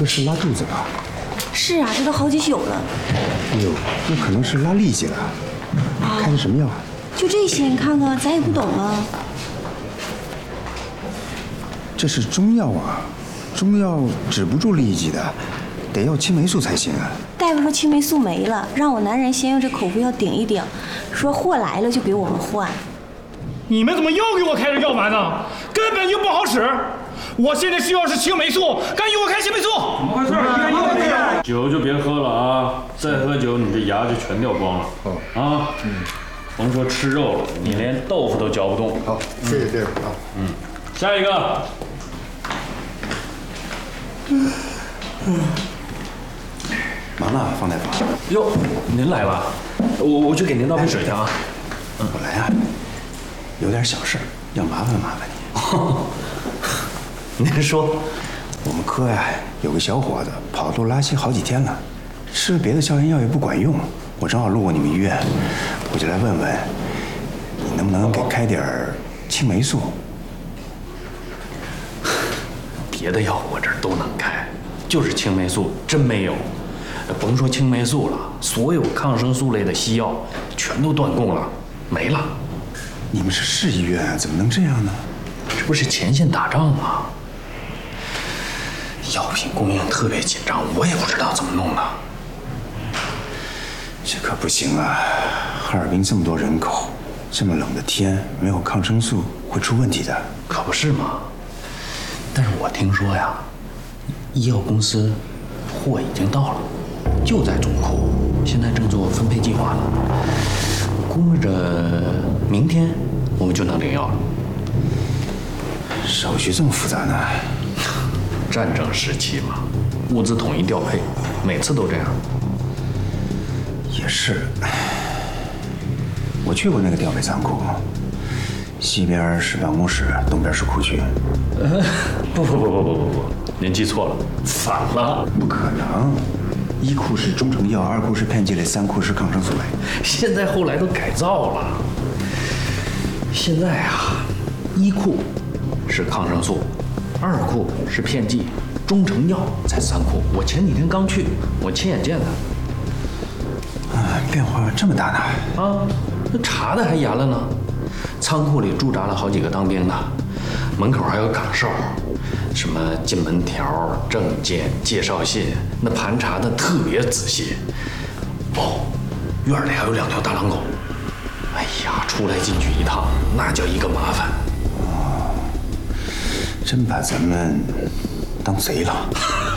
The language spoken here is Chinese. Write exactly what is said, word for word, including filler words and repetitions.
喝是拉肚子吧？ 是啊，这都好几宿了。 哎呦，那可能是拉痢疾了。啊、开的什么药？ 就这些，你看看，咱也不懂啊。 这是中药啊，中药止不住痢疾的，得要青霉素才行啊。 大夫说青霉素没了，让我男人先用这口服药顶一顶，说货来了就给我们换。 你们怎么又给我开这药丸呢？根本就不好使。我现在需要是青霉素，赶紧给我开青霉素！ 怎么回事？啊、 酒就别喝了啊！再喝酒，你这牙就全掉光了。哦啊，嗯，甭说吃肉了，你连豆腐都嚼不动。 好，谢谢大夫啊。 嗯，下一个。 嗯嗯。忙呢，方大夫。 哟，您来了，我我去给您倒杯水去啊。 嗯，我来啊，有点小事，要麻烦麻烦你。您说， 我们科呀有个小伙子跑肚拉稀好几天了，吃了别的消炎药也不管用。我正好路过你们医院，我就来问问，你能不能给开点青霉素？ 别的药我这儿都能开，就是青霉素真没有。甭说青霉素了，所有抗生素类的西药全都断供了，没了。 你们是市医院啊，怎么能这样呢？ 这不是前线打仗吗？药品供应特别紧张，我也不知道怎么弄的。 这可不行啊！哈尔滨这么多人口，这么冷的天，没有抗生素会出问题的。 可不是嘛。但是我听说呀，医药公司货已经到了，就在总库，现在正做分配计划呢。估摸着明天我们就能领药了。 手续这么复杂呢？ 战争时期嘛，物资统一调配，每次都这样。 也是，我去过那个调配仓库，西边是办公室，东边是库区。 呃，不不不不不不不，您记错了，反了， 不可能。一库是中成药，二库是片剂类，三库是抗生素类。 现在后来都改造了，现在啊，一库是抗生素，二库是片剂，中成药才三库。我前几天刚去，我亲眼见的。 啊，变化这么大呢？ 啊，那查的还严了呢。仓库里驻扎了好几个当兵的，门口还有岗哨，什么进门条、证件、介绍信，那盘查的特别仔细。哦，院里还有两条大狼狗。哎呀，出来进去一趟，那叫一个麻烦。 哦，真把咱们当贼了。